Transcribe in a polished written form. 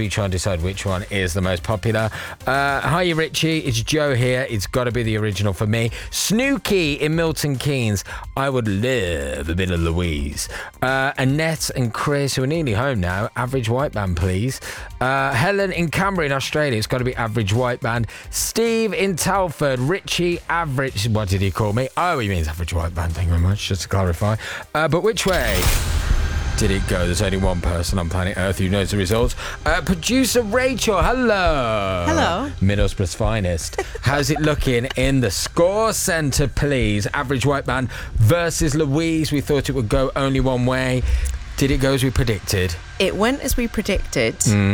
we try and decide which one is the most popular. Hi, Richie. It's Joe here. It's got to be the original for me. Snooky in Milton Keynes. I would love a bit of Louise. Annette and Chris, who are nearly home now. Average White Band, please. Helen in Canberra in Australia. It's got to be Average White Band. Steve in Telford. Richie, Average. What did he call me? Oh, he means Average White Band. Thank you very much. Just to clarify. But which way did it go? There's only one person on planet Earth who knows the results. Producer Rachel, hello. Hello. Middlesbrough's finest. How's it looking in the score centre, please? Average White Band versus Louise. We thought it would go only one way. Did it go as we predicted? It went as we predicted.